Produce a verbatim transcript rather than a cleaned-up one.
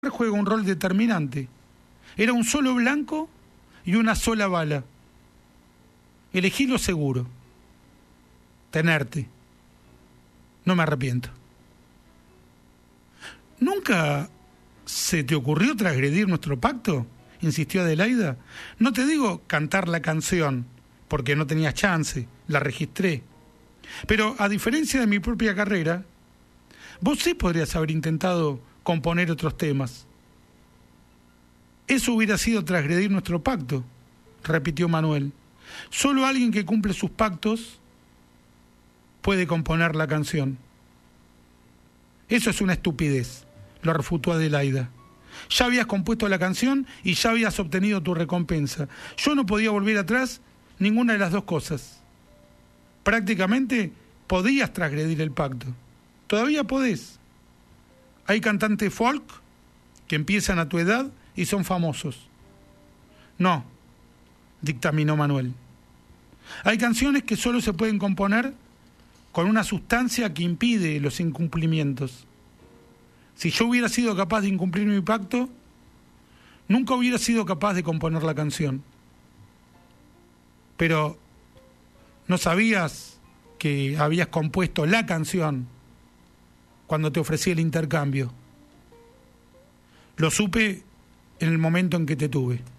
juega un rol determinante. Era un solo blanco y una sola bala. Elegí lo seguro. Tenerte. No me arrepiento. ¿Nunca se te ocurrió transgredir nuestro pacto?, insistió Adelaida. No te digo cantar la canción, porque no tenías chance, la registré. Pero a diferencia de mi propia carrera, vos sí podrías haber intentado componer otros temas. Eso hubiera sido transgredir nuestro pacto, repitió Manuel. Solo alguien que cumple sus pactos puede componer la canción. Eso es una estupidez, lo refutó Adelaida. Ya habías compuesto la canción y ya habías obtenido tu recompensa. Yo no podía volver atrás ninguna de las dos cosas. Prácticamente podías transgredir el pacto. Todavía podés. Hay cantantes folk que empiezan a tu edad y son famosos. No, dictaminó Manuel. Hay canciones que solo se pueden componer con una sustancia que impide los incumplimientos. Si yo hubiera sido capaz de incumplir mi pacto, nunca hubiera sido capaz de componer la canción. Pero no sabías que habías compuesto la canción cuando te ofrecí el intercambio. Lo supe en el momento en que te tuve.